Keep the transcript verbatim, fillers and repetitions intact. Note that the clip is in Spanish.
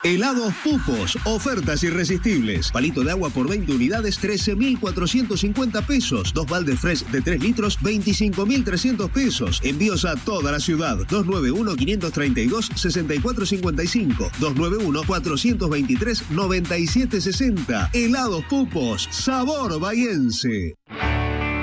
Helados Pupos, ofertas irresistibles. Palito de agua por veinte unidades, trece mil cuatrocientos cincuenta pesos. Dos baldes fresh de tres litros, veinticinco mil trescientos pesos. Envíos a toda la ciudad. dos nueve uno, cinco tres dos, seis cuatro cinco cinco. dos nueve uno, cuatro dos tres, nueve siete seis cero. Helados Pupos, sabor bahiense.